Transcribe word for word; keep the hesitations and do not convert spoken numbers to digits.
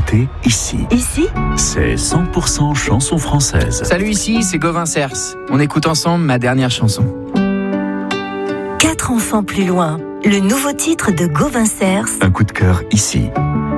écoutez Ici. Ici, C'est cent pour cent chanson française. Salut, ici, c'est Gauvin Cers. On écoute ensemble ma dernière chanson. Quatre enfants plus loin, le nouveau titre de Gauvin Cers. Un coup de cœur ici.